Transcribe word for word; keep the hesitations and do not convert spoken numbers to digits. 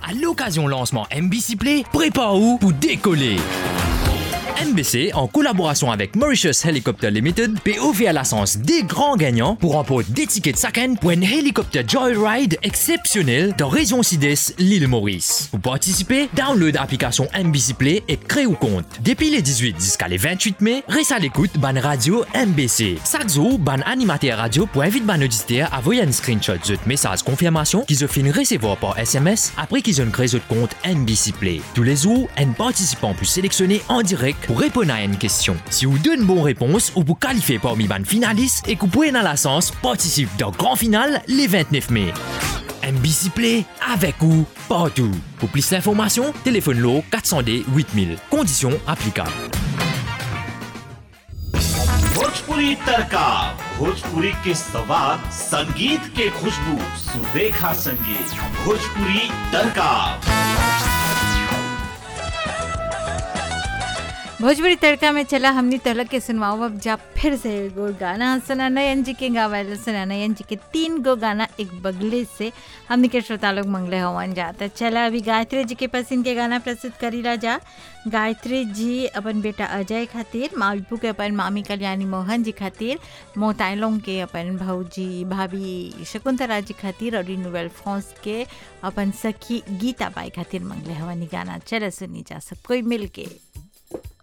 À l'occasion lancement M B C Play, prépare-vous pour décoller. M B C, en collaboration avec Mauritius Helicopter Limited, peut offrir la chance des grands gagnants pour remporter des tickets de chacun pour un hélicoptère Joyride exceptionnel dans région Sud-Est, l'île Maurice. Pour participer, download l'application M B C Play et crée un compte. Depuis les dix-huit jusqu'à les vingt-huit mai, reste à l'écoute ban radio M B C. Chaque jour, ban animateur radio pour inviter ban auditeur à envoyer un screenshot de message confirmation qu'ils ont fini recevoir par S M S après qu'ils ont créé votre compte M B C Play. Tous les jours, un participant peut sélectionner en direct pour répondre à une question. Si vous donnez une bonne réponse ou vous qualifiez parmi les finalistes et que vous pouvez dans la chance participer dans le grand final les vingt-neuf mai. M B C Play avec vous partout. Pour plus d'informations, téléphone l'eau quatre cents D huit mille. Conditions applicables. Bhojpuri तड़का भोजपुरी के सवाद संगीत के खुशबू सुरेखा संगीत भोजपुरी तड़का भोजपुरी तड़का में चला हमने तलक के सुनवाओ अब जा फिर से एगो गाना सुना नयन जी के गावल सुना नयन जी के तीन गो गाना एक बगले से हमने के श्रोता लोग मंगले हवन जाता चला अभी गायत्री जी के पसंद के गाना प्रस्तुत करीला जा गायत्री जी अपन बेटा अजय खातिर मालपू के अपन मामी कल्याणी मोहन जी खातिर मोताइलोंग के अपन भौजी भाभी शकुंतला जी खातिर और नोवेल फ्रांस के अपन सखी गीता बाई खातिर मंगले हवन गाना चला सुनी जा सब कोई मिल के